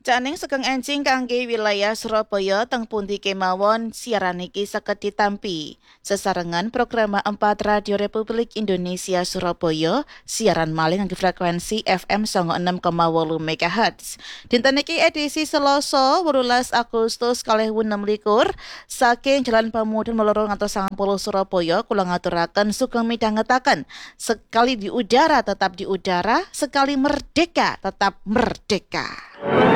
Janing sugeng enjing kangge wilayah Surabaya teng pundi kemawon siaran iki saged ditampi. Sesarengan program 4 Radio Republik Indonesia Surabaya siaran malih ngangge frekuensi FM 96,8 MHz. Dinten iki edisi Selasa 18 Agustus 2026 saking Jalan Pamudun Meloro ngantos 90 Surabaya kula ngaturaken sugeng midhangetaken. Sekali di udara tetap di udara, sekali merdeka tetap merdeka.